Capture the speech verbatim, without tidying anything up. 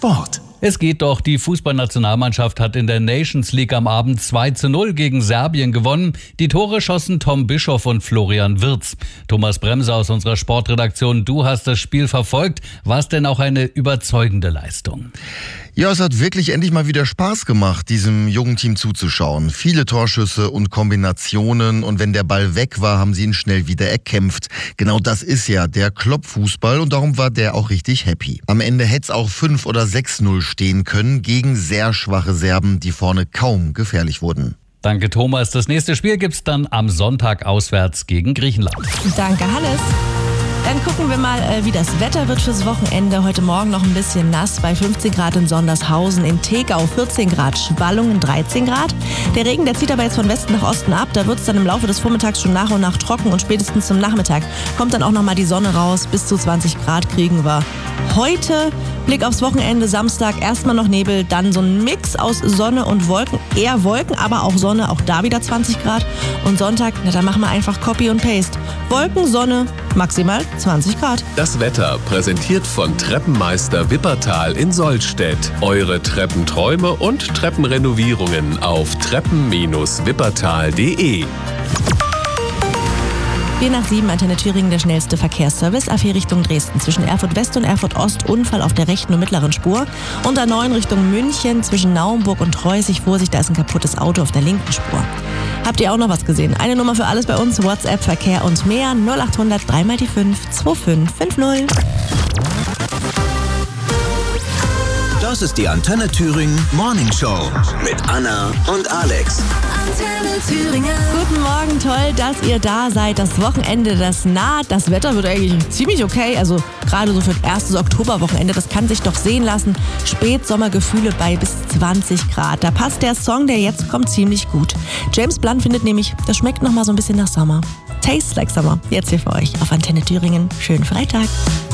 Sport. Es geht doch, die Fußballnationalmannschaft hat in der Nations League am Abend zwei zu null gegen Serbien gewonnen. Die Tore schossen Tom Bischoff und Florian Wirtz. Thomas Bremse aus unserer Sportredaktion, du hast das Spiel verfolgt. War es denn auch eine überzeugende Leistung? Ja, es hat wirklich endlich mal wieder Spaß gemacht, diesem jungen Team zuzuschauen. Viele Torschüsse und Kombinationen, und wenn der Ball weg war, haben sie ihn schnell wieder erkämpft. Genau das ist ja der Klopp-Fußball, und darum war der auch richtig happy. Am Ende hätte es auch fünf oder sechs null stehen können gegen sehr schwache Serben, die vorne kaum gefährlich wurden. Danke, Thomas. Das nächste Spiel gibt's dann am Sonntag auswärts gegen Griechenland. Danke, Hannes. Dann gucken wir mal, wie das Wetter wird fürs Wochenende. Heute Morgen noch ein bisschen nass bei fünfzehn Grad in Sondershausen, in Tegau vierzehn Grad, Schwallungen dreizehn Grad. Der Regen, der zieht aber jetzt von Westen nach Osten ab. Da wird es dann im Laufe des Vormittags schon nach und nach trocken, und spätestens zum Nachmittag kommt dann auch nochmal die Sonne raus. Bis zu zwanzig Grad kriegen wir heute. Blick aufs Wochenende, Samstag erstmal noch Nebel, dann so ein Mix aus Sonne und Wolken. Eher Wolken, aber auch Sonne, auch da wieder zwanzig Grad. Und Sonntag, na, da machen wir einfach Copy und Paste. Wolken, Sonne, maximal zwanzig Grad. Das Wetter präsentiert von Treppenmeister Wippertal in Sollstedt. Eure Treppenträume und Treppenrenovierungen auf treppen Bindestrich wippertal punkt de. vier nach sieben, Antenne Thüringen, der schnellste Verkehrsservice. A vier Richtung Dresden, zwischen Erfurt West und Erfurt Ost, Unfall auf der rechten und mittleren Spur. Und A neun Richtung München, zwischen Naumburg und Treusig, Vorsicht, da ist ein kaputtes Auto auf der linken Spur. Habt ihr auch noch was gesehen? Eine Nummer für alles bei uns, WhatsApp, Verkehr und mehr, null acht hundert drei mal die fünf zwei fünf fünf null. Das ist die Antenne Thüringen Morning Show mit Anna und Alex. Antenne Thüringen. Guten Morgen, toll, dass ihr da seid. Das Wochenende, das naht. Das Wetter wird eigentlich ziemlich okay. Also gerade so für das erste Oktoberwochenende, das kann sich doch sehen lassen. Spätsommergefühle bei bis zwanzig Grad. Da passt der Song, der jetzt kommt, ziemlich gut. James Blunt findet nämlich, das schmeckt noch mal so ein bisschen nach Sommer. Tastes like Summer. Jetzt hier für euch auf Antenne Thüringen. Schönen Freitag.